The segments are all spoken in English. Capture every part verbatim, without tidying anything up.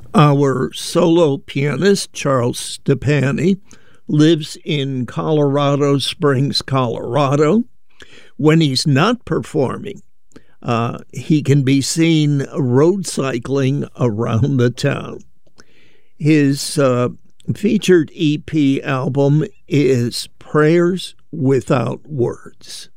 Our solo pianist, Charles Stepani, lives in Colorado Springs, Colorado. When he's not performing, uh, he can be seen road cycling around the town. His uh, featured E P album is Prayers Without Words.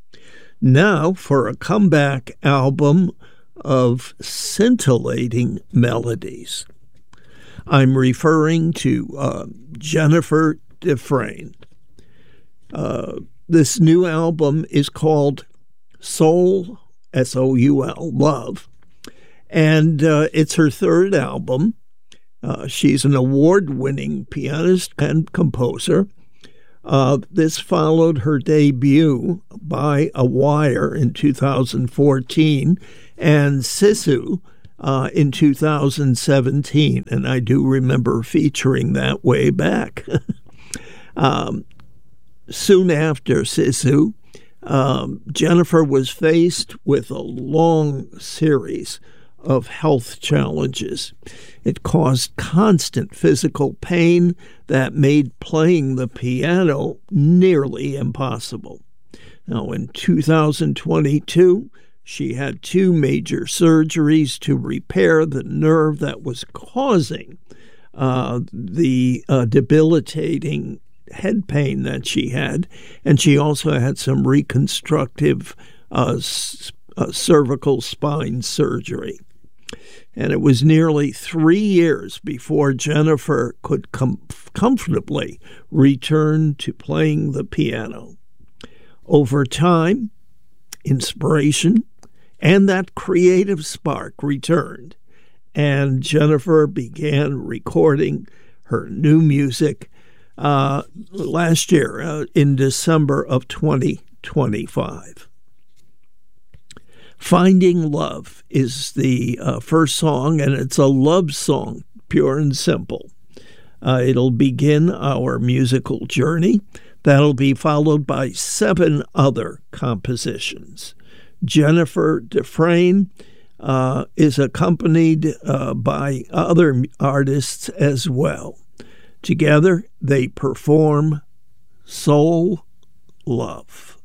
Now for a comeback album of scintillating melodies. I'm referring to uh, Jennifer Dufresne. Uh, this new album is called Soul, S O U L, Love, and uh, it's her third album. Uh, she's an award-winning pianist and composer. Uh, this followed her debut by A Wire in two thousand fourteen and Sisu uh, in two thousand seventeen, and I do remember featuring that way back. um, soon after Sisu, um, Jennifer was faced with a long series of health challenges. It caused constant physical pain that made playing the piano nearly impossible. Now, in two thousand twenty-two, she had two major surgeries to repair the nerve that was causing uh, the uh, debilitating head pain that she had, and she also had some reconstructive uh, s- uh, cervical spine surgery. And it was nearly three years before Jennifer could com- comfortably return to playing the piano. Over time, inspiration and that creative spark returned, and Jennifer began recording her new music uh, last year uh, in December of twenty twenty-five. Finding Love is the uh, first song, and it's a love song, pure and simple. Uh, it'll begin our musical journey. That'll be followed by seven other compositions. Jennifer Dufresne uh, is accompanied uh, by other artists as well. Together, they perform Soul, Love.